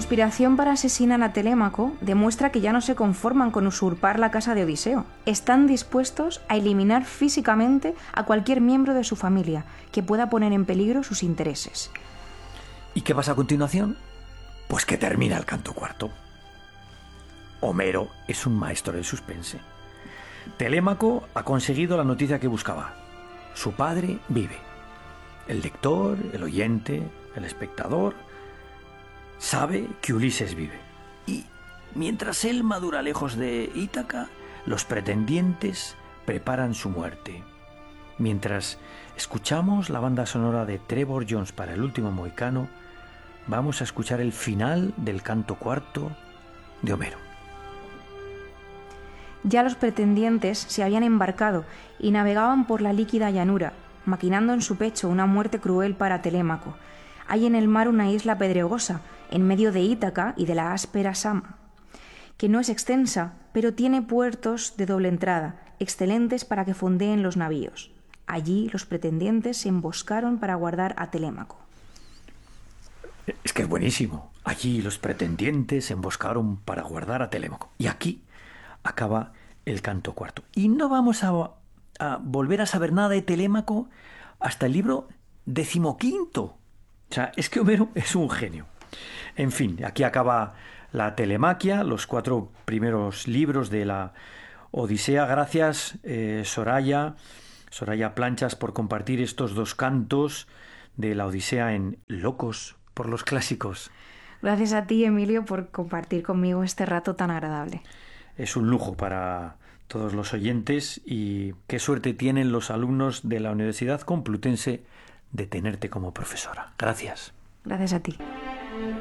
conspiración para asesinar a Telémaco demuestra que ya no se conforman con usurpar la casa de Odiseo. Están dispuestos a eliminar físicamente a cualquier miembro de su familia que pueda poner en peligro sus intereses. ¿Y qué pasa a continuación? Pues que termina el canto cuarto. Homero es un maestro del suspense. Telémaco ha conseguido la noticia que buscaba. Su padre vive. El lector, el oyente, el espectador sabe que Ulises vive. Y mientras él madura lejos de Ítaca, los pretendientes preparan su muerte. Mientras escuchamos la banda sonora de Trevor Jones para El último mohicano, vamos a escuchar el final del canto cuarto de Homero. Ya los pretendientes se habían embarcado y navegaban por la líquida llanura, maquinando en su pecho una muerte cruel para Telémaco. Hay en el mar una isla pedregosa, en medio de Ítaca y de la áspera Sama, que no es extensa, pero tiene puertos de doble entrada, excelentes para que fondeen los navíos. Allí los pretendientes se emboscaron para guardar a Telémaco. Es que es buenísimo. Allí los pretendientes se emboscaron para guardar a Telémaco. Y aquí acaba el canto cuarto. Y no vamos a volver a saber nada de Telémaco hasta el libro 15. O sea, es que Homero es un genio. En fin, aquí acaba la Telemaquia, los 4 primeros libros de la Odisea. Gracias, Soraya Planchas, por compartir estos 2 cantos de la Odisea en Locos por los Clásicos. Gracias a ti, Emilio, por compartir conmigo este rato tan agradable. Es un lujo para todos los oyentes y qué suerte tienen los alumnos de la Universidad Complutense de tenerte como profesora. Gracias. Gracias a ti.